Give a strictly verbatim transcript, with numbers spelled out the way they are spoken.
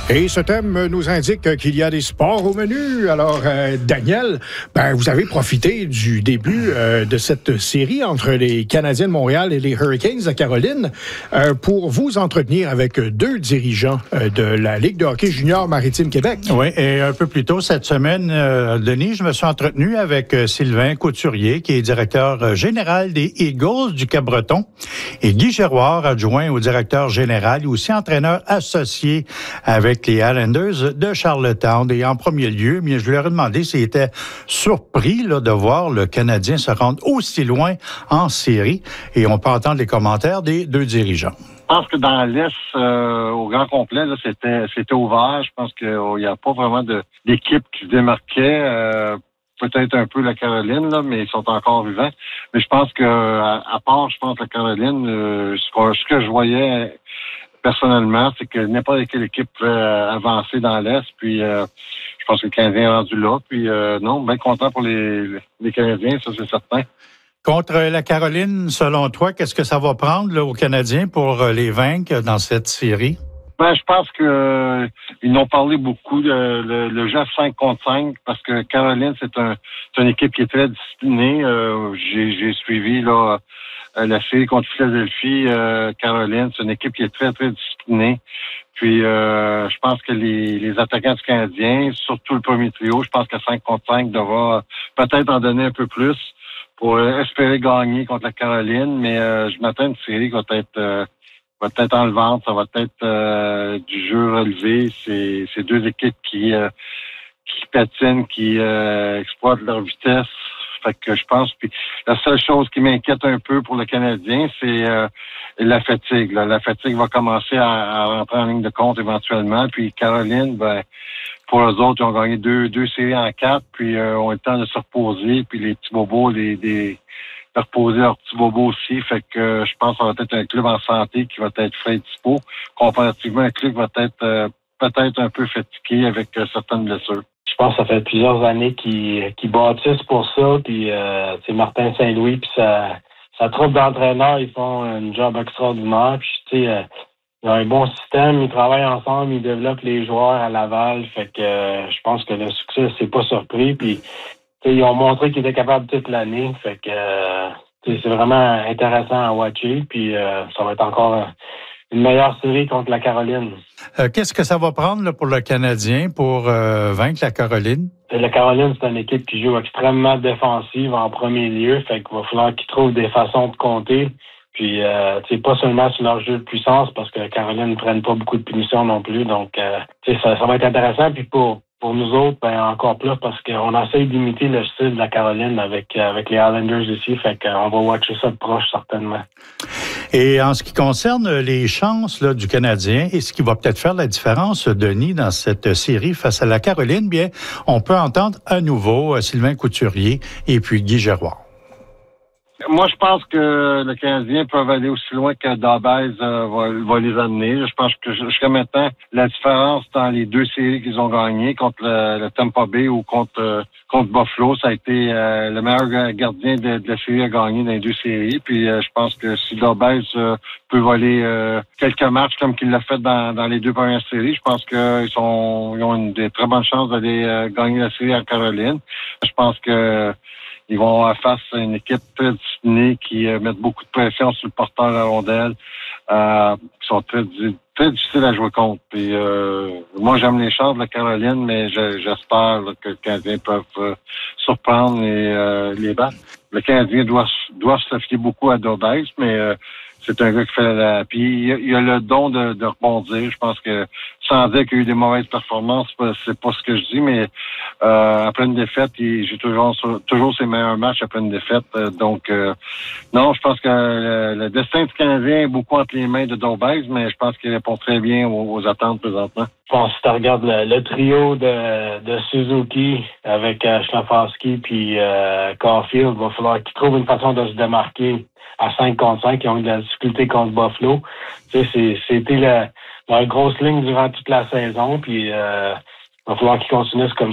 Et ce thème nous indique qu'il y a des sports au menu. Alors, euh, Daniel, ben, vous avez profité du début euh, de cette série entre les Canadiens de Montréal et les Hurricanes de Caroline euh, pour vous entretenir avec deux dirigeants euh, de la Ligue de hockey junior Maritime Québec. Oui, et un peu plus tôt cette semaine, euh, Denis, je me suis entretenu avec euh, Sylvain Couturier, qui est directeur général des Eagles du Cap-Breton, et Guy Giroir, adjoint au directeur général et aussi entraîneur associé avec les Islanders de Charlottetown. Et en premier lieu, bien, je leur ai demandé s'ils étaient surpris là, de voir le Canadien se rendre aussi loin en série. Et on peut entendre les commentaires des deux dirigeants. Je pense que dans l'Est, euh, au grand complet, là, c'était, c'était ouvert. Je pense qu'il n'y a pas vraiment de, d'équipe qui se démarquait. Euh, peut-être un peu la Caroline, là, mais ils sont encore vivants. Mais je pense que, à, à part, je pense, la Caroline, euh, ce, que, ce que je voyais personnellement, c'est que n'importe quelle équipe pouvait avancer dans l'Est. Puis, euh, je pense que le Canadien est rendu là. Puis, euh, non, bien content pour les, les Canadiens, ça, c'est certain. Contre la Caroline, selon toi, qu'est-ce que ça va prendre là, aux Canadiens pour les vaincre dans cette série? Ben, je pense que euh, ils n'ont parlé beaucoup de le, le jeu cinq contre cinq parce que Caroline, c'est un c'est une équipe qui est très disciplinée. Euh, j'ai, j'ai suivi là la série contre Philadelphie. Euh, Caroline, c'est une équipe qui est très, très disciplinée. Puis euh, je pense que les, les attaquants du Canadien, surtout le premier trio, je pense que cinq contre cinq devra peut-être en donner un peu plus pour espérer gagner contre la Caroline. Mais euh, je m'attends à une série qui va être euh, va être enlevante, ça va être euh, du jeu relevé. C'est, c'est deux équipes qui euh, qui patinent, qui euh, exploitent leur vitesse. Fait que je pense, puis la seule chose qui m'inquiète un peu pour le Canadien, c'est euh, la fatigue. Là. La fatigue va commencer à, à rentrer en ligne de compte éventuellement. Puis Caroline, ben pour eux autres, ils ont gagné deux deux séries en quatre, puis euh, ont eu le temps de se reposer. Puis les petits bobos, les des de reposer leurs petits bobos aussi. Fait que euh, je pense que ça va être un club en santé qui va être frais et dispo, comparativement à un club qui va être euh, peut-être un peu fatigué avec euh, certaines blessures. Je pense que ça fait plusieurs années qu'ils, qu'ils bâtissent pour ça. Puis, euh, tu sais, Martin Saint-Louis, puis sa, sa troupe d'entraîneurs, ils font un job extraordinaire. Puis, tu sais, euh, ils ont un bon système, ils travaillent ensemble, ils développent les joueurs à Laval. Fait que euh, je pense que le succès, c'est pas surpris. Puis, tu sais, ils ont montré qu'ils étaient capables toute l'année. Fait que euh, tu sais, c'est vraiment intéressant à watcher. Puis, euh, ça va être encore euh, une meilleure série contre la Caroline. Euh, qu'est-ce que ça va prendre là, pour le Canadien pour euh, vaincre la Caroline? La Caroline, c'est une équipe qui joue extrêmement défensive en premier lieu. Fait qu'il va falloir qu'ils trouvent des façons de compter. Puis, euh, tu sais, pas seulement sur leur jeu de puissance, parce que la Caroline ne prenne pas beaucoup de punitions non plus. Donc, euh, tu sais, ça, ça va être intéressant. Puis pour pour nous autres, ben encore plus, parce qu'on essaie d'imiter le style de la Caroline avec avec les Islanders ici. Fait qu'on va watcher ça de proche, certainement. Et en ce qui concerne les chances là, du Canadien, et ce qui va peut-être faire la différence, Denis, dans cette série face à la Caroline, bien, on peut entendre à nouveau euh, Sylvain Couturier et puis Guy Giroir. Moi, je pense que le Canadien peut aller aussi loin que Dabez euh, va, va les amener. Je pense que jusqu'à maintenant, la différence dans les deux séries qu'ils ont gagnées contre le, le Tampa Bay ou contre euh, contre Buffalo, ça a été euh, le meilleur gardien de, de la série à gagner dans les deux séries. Puis euh, je pense que si Dabez euh, peut voler euh, quelques matchs comme qu'il l'a fait dans, dans les deux premières séries, je pense qu'ils sont ils ont une des très bonnes chances d'aller euh, gagner la série à Caroline. Je pense que ils vont avoir face à une équipe très disciplinée qui euh, met beaucoup de pression sur le porteur à la rondelle, euh, qui sont très, très difficiles à jouer contre. Puis, euh, moi, j'aime les chances de la Caroline, mais je, j'espère là, que les Canadiens peuvent euh, surprendre et euh, les battre. Le Canadien doit, doit se fier beaucoup à Dabez, mais euh, c'est un gars qui fait la... Puis il a, il a le don de, de rebondir. Je pense que, sans dire qu'il y a eu des mauvaises performances, c'est pas ce que je dis, mais euh, après une défaite, il joue toujours, toujours ses meilleurs matchs après une défaite. Donc, euh, non, je pense que le, le destin du Canadien est beaucoup entre les mains de Dabez, mais je pense qu'il répond très bien aux, aux attentes présentement. Je pense que si tu regardes le, le trio de, de Suzuki avec euh, Schlafowski puis euh, Caulfield, il va falloir qu'ils trouvent une façon de se démarquer à cinq contre cinq, qui ont eu de la difficulté contre Buffalo. Tu sais, c'est, c'était la, leur grosse ligne durant toute la saison, puis euh, il va falloir qu'ils continuent comme